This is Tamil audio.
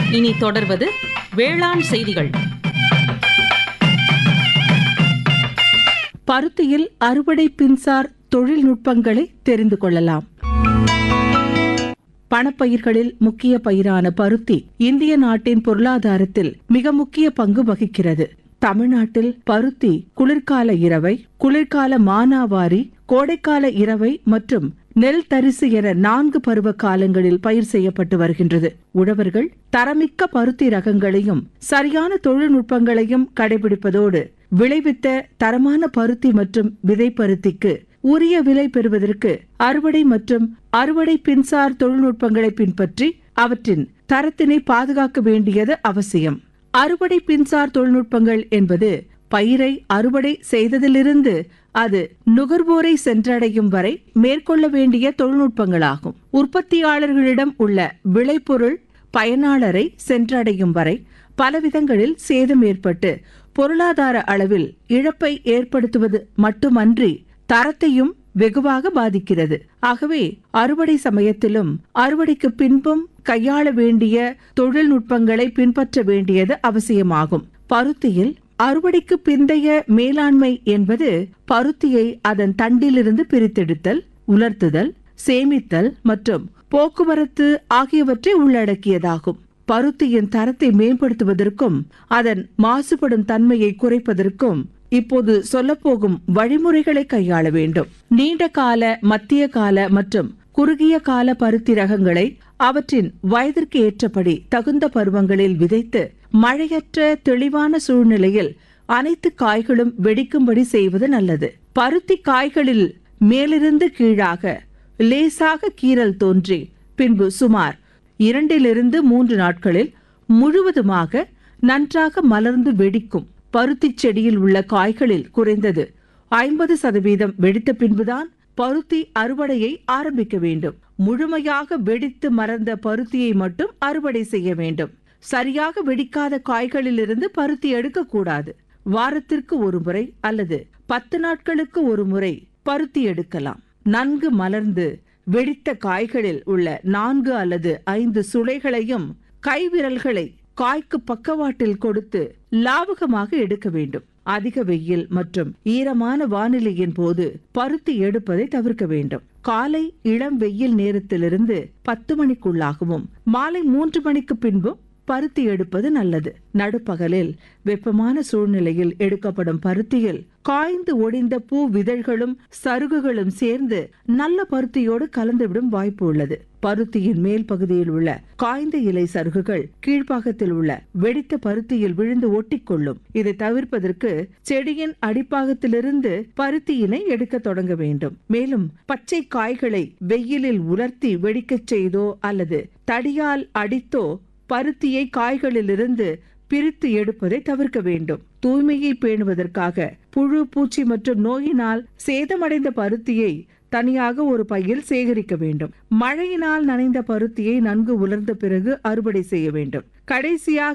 இனி தொடர்வது வேளாண் செய்திகள். பருத்தியில் அறுவடை பின்சார் தொழில்நுட்பங்களை தெரிந்து கொள்ளலாம். பணப்பயிர்களில் முக்கிய பயிரான பருத்தி இந்திய நாட்டின் பொருளாதாரத்தில் மிக முக்கிய பங்கு வகிக்கிறது. தமிழ்நாட்டில் பருத்தி குளிர்கால இரவை, குளிர்கால மானாவாரி, கோடைக்கால இரவை மற்றும் நெல் தரிசு என 4 பருவ காலங்களில் பயிர் செய்யப்பட்டு வருகின்றது. உழவர்கள் தரமிக்க பருத்தி ரகங்களையும் சரியான தொழில்நுட்பங்களையும் கடைபிடிப்பதோடு விளைவித்த தரமான பருத்தி மற்றும் விதை பருத்திக்கு உரிய விலை பெறுவதற்கு அறுவடை மற்றும் அறுவடை பின்சார் தொழில்நுட்பங்களை பின்பற்றி அவற்றின் தரத்தினை பாதுகாக்க வேண்டியது அவசியம். அறுவடை பின்சார் தொழில்நுட்பங்கள் என்பது பயிரை அறுவடை செய்ததிலிருந்து அது நுகர்வோரை சென்றடையும் வரை மேற்கொள்ள வேண்டிய தொழில்நுட்பங்களாகும். உற்பத்தியாளர்களிடம் உள்ள விளைபொருள் பயனாளரை சென்றடையும் வரை பலவிதங்களில் சேதம் ஏற்பட்டு பொருளாதார அளவில் இழப்பை ஏற்படுத்துவது மட்டுமன்றி தரத்தையும் வெகுவாக பாதிக்கிறது. ஆகவே அறுவடை சமயத்திலும் அறுவடைக்கு பின்பும் கையாள வேண்டிய தொழில்நுட்பங்களை பின்பற்ற வேண்டியது அவசியமாகும். பருத்தியில் அறுவடைக்கு பிந்தைய மேலாண்மை என்பது பருத்தியை அதன் தண்டிலிருந்து பிரித்தெடுத்தல், உலர்த்துதல், சேமித்தல் மற்றும் போக்குவரத்து ஆகியவற்றை உள்ளடக்கியதாகும். பருத்தியின் தரத்தை மேம்படுத்துவதற்கும் அதன் மாசுபடும் தன்மையை குறைப்பதற்கும் இப்போது சொல்லப்போகும் வழிமுறைகளை கையாள வேண்டும். நீண்ட கால, மத்திய கால மற்றும் குறுகிய கால பருத்தி ரகங்களை அவற்றின் வயதிற்கு ஏற்றபடி தகுந்த பருவங்களில் விதைத்து மழையற்ற தெளிவான சூழ்நிலையில் அனைத்து காய்களும் வெடிக்கும்படி செய்வது நல்லது. பருத்தி காய்களில் மேலிருந்து கீழாக லேசாக கீறல் தோன்றி பின்பு சுமார் 2-3 நாட்களில் முழுவதுமாக நன்றாக மலர்ந்து வெடிக்கும். பருத்தி செடியில் உள்ள காய்களில் குறைந்தது 50% வெடித்த பின்புதான் பருத்தி அறுவடையை ஆரம்பிக்க வேண்டும். முழுமையாக வெடித்து மலர்ந்த பருத்தியை மட்டும் அறுவடை செய்ய வேண்டும். சரியாக வெடிக்காத காய்களிலிருந்து பருத்தி எடுக்கக்கூடாது. வாரத்திற்கு ஒரு முறை அல்லது 10 நாட்களுக்கு ஒரு முறை பருத்தி எடுக்கலாம். நன்கு மலர்ந்து வெடித்த காய்களில் உள்ள 4 அல்லது 5 சுளைகளையும் கைவிரல்களை காய்க்கு பக்கவாட்டில் கொடுத்து லாவகமாக எடுக்க வேண்டும். அதிக வெயில் மற்றும் ஈரமான வானிலையின் போது பருத்தி எடுப்பதை தவிர்க்க வேண்டும். காலை இளம் வெயில் நேரத்திலிருந்து 10 மணிக்குள்ளாகவும் மாலை 3 மணிக்கு பின்பும் பருத்தி எடுப்பது நல்லது. நடுப்பகலில் வெப்பமான சூழ்நிலையில் எடுக்கப்படும் பருத்தியில் காய்ந்து ஒடிந்த பூ விதழ்களும் சருகுகளும் சேர்ந்து நல்ல பருத்தியோடு கலந்துவிடும் வாய்ப்பு உள்ளது. பருத்தியின் மேல் பகுதியில் உள்ள காய்ந்த இலை சருகுகள் கீழ்ப்பாகத்தில் உள்ள வெடித்த பருத்தியில் விழுந்து ஒட்டிக்கொள்ளும். இதை தவிர்ப்பதற்கு செடியின் அடிப்பாகத்திலிருந்து பருத்தியினை எடுக்க தொடங்க வேண்டும். மேலும் பச்சை காய்களை வெயிலில் உலர்த்தி வெடிக்கச் செய்தோ அல்லது தடியால் அடித்தோ பருத்தியை காய்களிலிருந்து பிரித்து எடுப்பதை தவிர்க்க வேண்டும். தூய்மையை பேணுவதற்காக புழு, பூச்சி மற்றும் நோயினால் சேதமடைந்த பருத்தியை தனியாக ஒரு பையில் சேகரிக்க வேண்டும். மழையினால் நனைந்த பருத்தியை நன்கு உலர்ந்த பிறகு அறுவடை செய்ய வேண்டும். கடைசியாக